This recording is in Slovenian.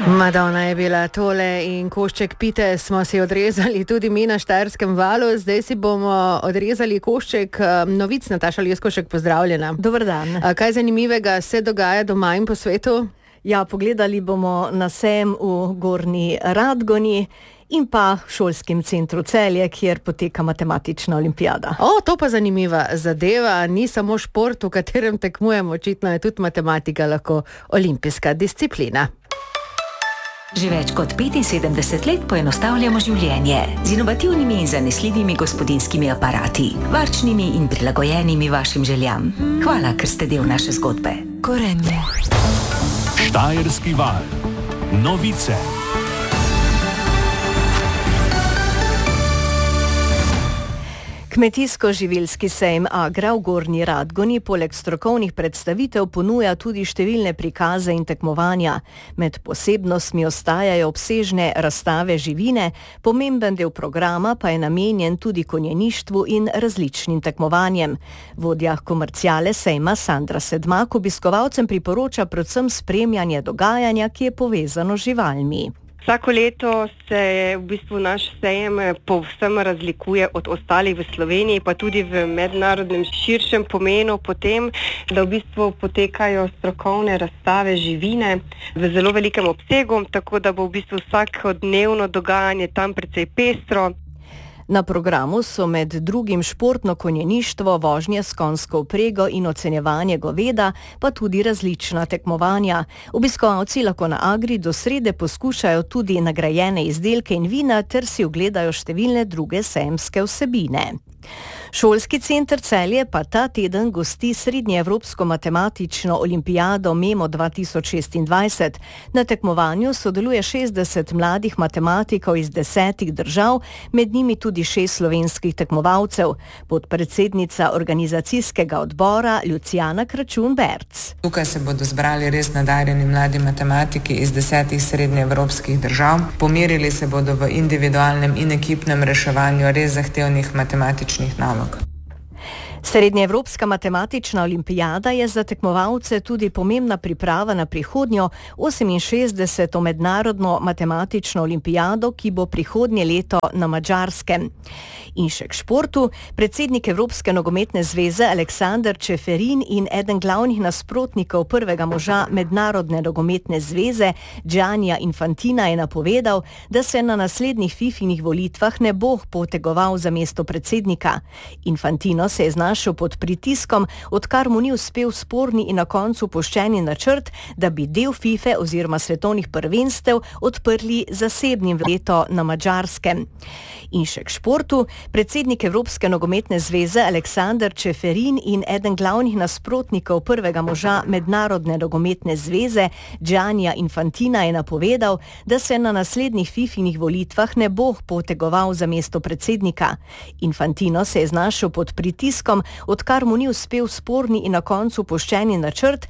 Madonna je bila tole in košček pite smo si odrezali tudi mi na Štajerskem valu. Zdaj si bomo odrezali košček novic. Nataša Leskošek, pozdravljena. Dober dan. Kaj zanimivega se dogaja doma in po svetu? Ja, pogledali bomo na sejem v Gornji Radgoni in pa šolskem centru Celje, kjer poteka matematična olimpijada. To pa zanimiva zadeva. Ni samo šport, v katerem tekmujemo, očitno je tudi matematika lahko olimpijska disciplina. Že več kot 75 let poenostavljamo življenje z inovativnimi in zanesljivimi gospodinjskimi aparati, varčnimi in prilagojenimi vašim željam. Hvala, ker ste del naše zgodbe. Gorenje. Štajerski val. Novice. Kmetijsko-živilski sejem Agra v Gornji Radgoni poleg strokovnih predstavitev ponuja tudi številne prikaze in tekmovanja. Med posebnostmi ostajajo obsežne razstave živine, pomemben del programa pa je namenjen tudi konjeništvu in različnim tekmovanjem. Vodja komerciale sejma Sandra Sedmak obiskovalcem priporoča predvsem spremljanje dogajanja, ki je povezano z živalmi. Vsako leto se v bistvu naš sejem povsem razlikuje od ostalih v Sloveniji, pa tudi v mednarodnem širšem pomenu potem, da v bistvu potekajo strokovne razstave živine v zelo velikem obsegu, tako da bo v bistvu vsakodnevno dogajanje tam precej pestro. Na programu so med drugim športno konjeništvo, vožnje s konjsko vprego in ocenjevanje goveda, pa tudi različna tekmovanja. Obiskovalci lahko na Agri do srede poskušajo tudi nagrajene izdelke in vina ter si ogledajo številne druge sejemske vsebine. Šolski center Celje pa ta teden gosti srednjeevropsko matematično olimpijado MEMO 2026. Na tekmovanju sodeluje 60 mladih matematikov iz 10 držav, med njimi tudi 6 slovenskih tekmovalcev. Podpredsednica organizacijskega odbora Lucijana Kračun-Berc. Tukaj se bodo zbrali res nadarjeni mladi matematiki iz 10 srednjeevropskih držav. Pomerili se bodo v individualnem in ekipnem reševanju res zahtevnih matematičnih nalog. Srednjeevropska matematična olimpijada je za tekmovalce tudi pomembna priprava na prihodnjo 68. mednarodno matematično olimpijado, ki bo prihodnje leto na Madžarskem. In še k športu. Predsednik Evropske nogometne zveze Aleksander Čeferin in eden glavnih nasprotnikov prvega moža Mednarodne nogometne zveze Giannija Infantina je napovedal, da se na naslednjih FIFInih volitvah ne bo potegoval za mesto predsednika. Infantino se je znašel pod pritiskom, odkar mu ni uspel sporni in na koncu poščeni načrt, da bi del FIFE oziroma svetovnih prvenstev odprli zasebnim leto na Madžarskem. In še k športu. Predsednik Evropske nogometne zveze Aleksander Čeferin in eden glavnih nasprotnikov prvega moža Mednarodne nogometne zveze Giannija Infantina je napovedal, da se na naslednjih FIFInih volitvah ne bo potegoval za mesto predsednika. Infantino se je znašel pod pritiskom, odkar mu ni uspel sporni in na koncu poščeni načrt,